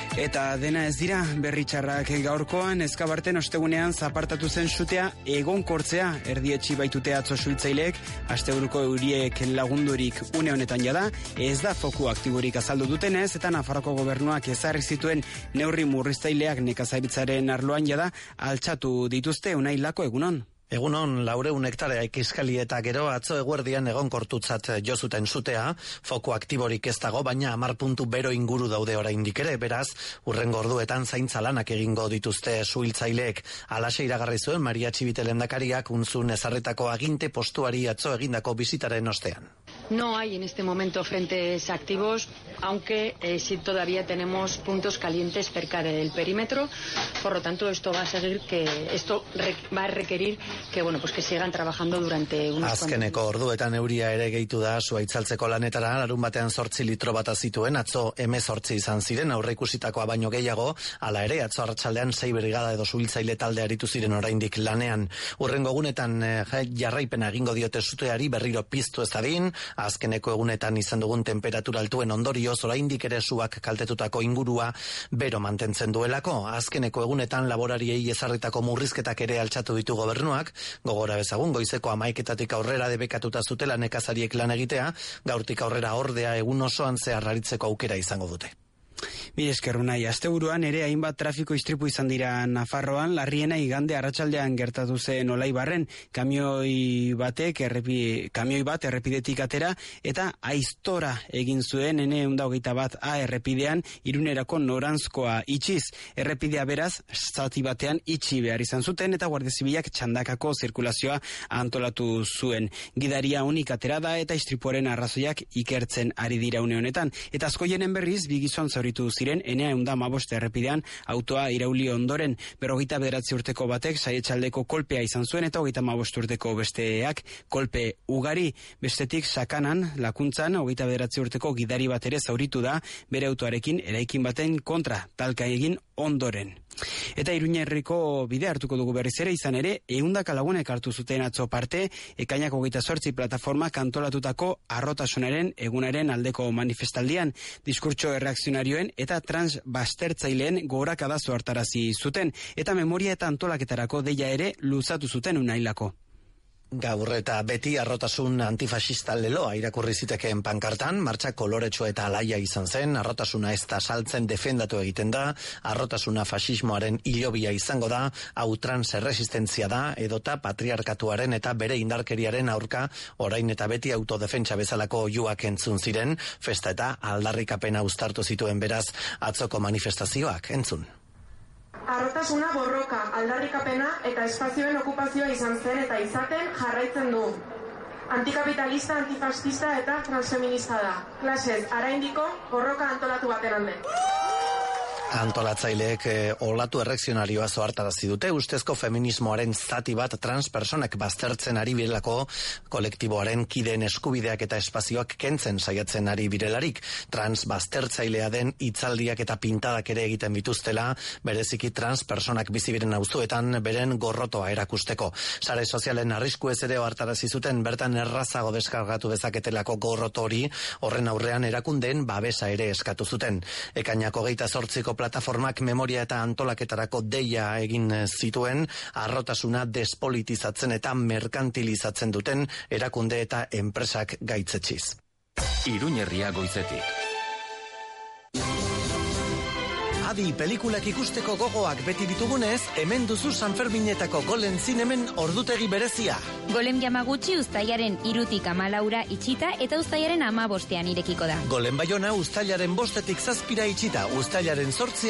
Eta dena ez dira, berri txarrak gaurkoan, Ezkabarten ostegunean zapartatu zen sutea egonkortzea, erdietxi baitute atzo suhiltzaileek, asteburuko euriek lagundurik une honetan jada, ez da foku aktiborik azaldu dutenez, eta Nafarroko gobernuak ezarri zituen neurri murriztaileak nekazaritzaren arloan jada, altxatu dituzte. Unai Lako, egunon. Egunon, 400 hektarea ikiskali eta gero atzo eguerdian egonkortutzat jo zuten sutea, foku aktiborik ez dago, baina 10 puntu bero inguru daude oraindik ere, beraz, hurrengo orduetan zaintza lanak egingo dituzte suhiltzaileek. Halaxe iragarri zuen Maria Txibite lehendakariak unzun ezarritako aginte postuari atzo egindako bisitaren ostean. No hay en este momento frentes activos, aunque sí todavía tenemos puntos calientes cerca del perímetro. Por lo tanto, esto va a requerir que sigan trabajando durante unos Azkeneko orduetan euria ere gehitu da zuaitzaltzeko lanetara, larun batean 8 litro bata zituen, atzo 18 izan ziren, aurreikusitakoa baino gehiago, hala ere, atzo arratsaldean 6 brigada edo suhiltzaile talde aritu ziren oraindik lanean. Hurrengo egunetan jarraipena egingo diote suteari berriro piztu ez dadin, azkeneko egunetan izan dugun temperatura altuen ondorioz oraindik ere suak kaltetutako ingurua bero mantentzen duelako. Azkeneko egunetan laborariei ezarritako murrizketak ere altxatu ditu gobernuak, gogora bezagun goizeko 11:00 aurrera debekatuta zutela nekazariek lan egitea, gaurtik aurrera ordea egun osoan zehar aritzeko aukera izango dute. Mire esker, Unai, asteburuan ere hainbat trafiko istripu izan dira Nafarroan, larriena igande arratsaldean gertatu zen Olaibarren, kamioi bat errepidetik atera eta aiztora egin zuen 421 errepidean Irunerako noranzkoa itxiz. Errepidea beraz, zati batean itxi behar izan zuten eta Guardia Zibilak txandakako zirkulazioa antolatu zuen. Gidaria unik atera da eta istripuaren arrazoiak ikertzen ari dira une honetan. Eta Azkoienen berriz, bi gizon zauritu ziren 415 errepidean autoa irauli ondoren. 59 urteko batek saietxaldeko kolpea izan zuen eta 35 urteko besteak kolpe ugari. Bestetik Sakanan, Lakuntzan, 29 urteko gidari bat ere zauritu da bere autoarekin eraikin baten kontra talka egin ondoren. Eta Iruñerriko bide hartuko dugu berriz ere, izan ere, 100 lagunek hartu zuten atzo parte, ekainak 28 plataformak antolatutako arrotasunaren egunaren aldeko manifestaldian, diskurtso erreakzionarioen eta transbastertzaileen gogorakada hartarazi zuten, eta memoria eta antolaketarako deia ere luzatu zuten Unai Lako. Gaur eta beti arrotasun antifasista leloa irakurri zitekeen pankartan, martxa koloretsua eta alaia izan zen, arrotasuna ez da saltzen defendatu egiten da, arrotasuna fasismoaren hilobia izango da, hau transresistentzia da, edota patriarkatuaren eta bere indarkeriaren aurka orain eta beti autodefentsa bezalako oihuak entzun ziren, festa eta aldarrikapena uztartu zituen beraz atzoko manifestazioak, entzun. Arrotasuna borroka, aldarrikapena eta espazioen okupazioa izan zen eta izaten jarraitzen du. Antikapitalista, antifascista eta transfeminista da. Klasez, araindiko borroka antolatu baten alde. Antolatzaileek olatu erreakzionarioa zohartarazi dute, ustezko feminismoaren zati bat transpersonak baztertzen ari birelako, kolektiboaren kideen eskubideak eta espazioak kentzen saiatzen ari birelarik, transbaztertzailea den hitzaldiak eta pintadak ere egiten bituztela, bereziki transpersonak bizi biren auzoetan beren gorrotoa erakusteko. Sare sozialen arrisku ez ere ohartarazi zuten, bertan errazago deskargatu dezaketelako gorroto hori, horren aurrean erakundeen babesa ere eskatu zuten. Ekainak 28ko plataformak memoria eta antolaketarako deia egin zituen, arrotasuna despolitizatzen eta merkantilizatzen duten erakunde eta enpresak gaitzetxiz. Iruñerria goizetik. Adi pelikulak ikusteko gogoak beti ditugunez, hemen duzu Sanferminetako Golem Zinemen ordutegi berezia. Golem Yamaguchi uztailaren 3 tik 14 itxita eta uztailaren 15 irekiko da. Golem Baiona uztailaren 5 tik 7 itxita, uztailaren 8